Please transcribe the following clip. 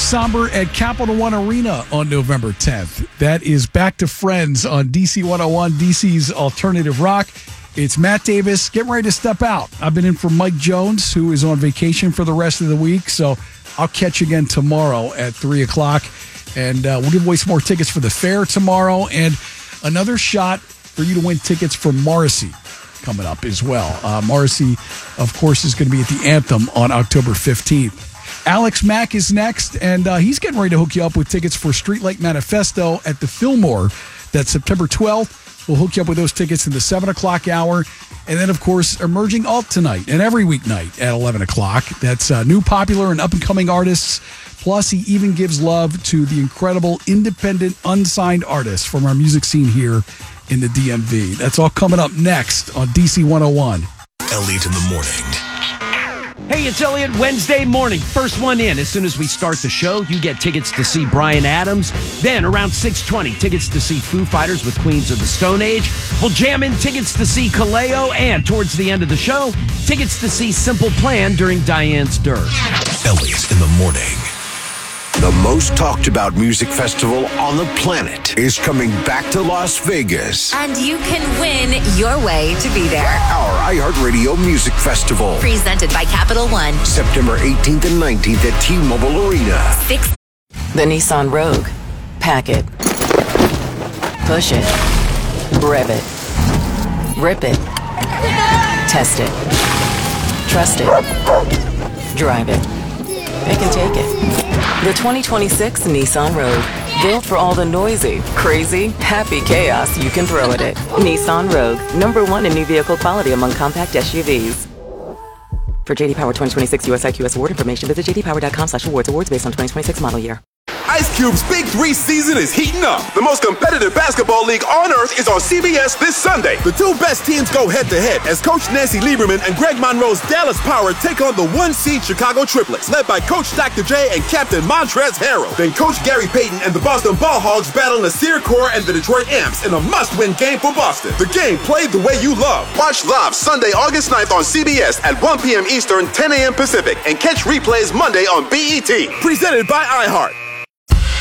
somber at Capital One Arena on November 10th. That is Back to Friends on DC 101, DC's Alternative Rock. It's Matt Davis getting ready to step out. I've been in for Mike Jones, who is on vacation for the rest of the week, so I'll catch you again tomorrow at 3 o'clock. And we'll give away some more tickets for the fair tomorrow, and another shot for you to win tickets for Morrissey coming up as well. Morrissey, of course, is going to be at the Anthem on October 15th. Alex Mack is next, and he's getting ready to hook you up with tickets for Streetlight Manifesto at the Fillmore. That's September 12th. We'll hook you up with those tickets in the 7 o'clock hour. And then, of course, Emerging Alt tonight and every weeknight at 11 o'clock. That's new, popular, and up-and-coming artists. Plus, he even gives love to the incredible independent, unsigned artists from our music scene here in the DMV. That's all coming up next on DC 101. Elliot in the morning. Hey, it's Elliot. Wednesday morning. First one in. As soon as we start the show, you get tickets to see Bryan Adams. Then, around 6:20, tickets to see Foo Fighters with Queens of the Stone Age. We'll jam in tickets to see Kaleo. And towards the end of the show, tickets to see Simple Plan during Diane's Dirt. Elliot in the morning. The most talked about music festival on the planet is coming back to Las Vegas. And you can win your way to be there. Our iHeartRadio Music Festival. Presented by Capital One. September 18th and 19th at T-Mobile Arena. The Nissan Rogue. Pack it. Push it. Rev it. Rip it. Test it. Trust it. Drive it. Pick and take it. The 2026 Nissan Rogue. Built for all the noisy, crazy, happy chaos you can throw at it. Nissan Rogue. #1 in new vehicle quality among compact SUVs. For JD Power 2026 US IQS award information, visit jdpower.com/awards. Awards based on 2026 model year. Ice Cube's Big 3 season is heating up. The most competitive basketball league on earth is on CBS this Sunday. The two best teams go head-to-head as Coach Nancy Lieberman and Greg Monroe's Dallas Power take on the 1-seed Chicago Triplets, led by Coach Dr. J and Captain Montrezl Harrell. Then Coach Gary Payton and the Boston Ball Hogs battle Nasir Kaur and the Detroit Amps in a must-win game for Boston. The game played the way you love. Watch live Sunday, August 9th on CBS at 1 p.m. Eastern, 10 a.m. Pacific, and catch replays Monday on BET. Presented by iHeart.